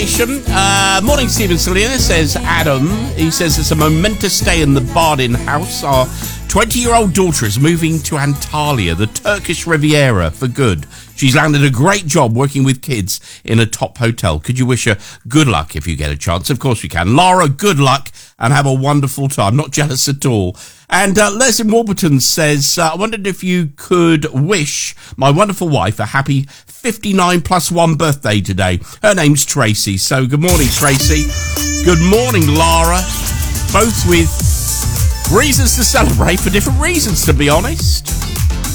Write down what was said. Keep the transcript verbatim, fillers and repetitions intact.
Uh, morning, Stephen Selina, says Adam. He says it's a momentous day in the Bardin house. Our twenty-year-old daughter is moving to Antalya, the Turkish Riviera, for good. She's landed a great job working with kids in a top hotel. Could you wish her good luck if you get a chance? Of course we can. Laura, good luck and have a wonderful time. Not jealous at all. And uh, Les in Warburton says, uh, I wondered if you could wish my wonderful wife a happy fifty-nine plus one birthday today. Her name's Tracy. So good morning, Tracy. Good morning, Laura. Both with reasons to celebrate for different reasons, to be honest.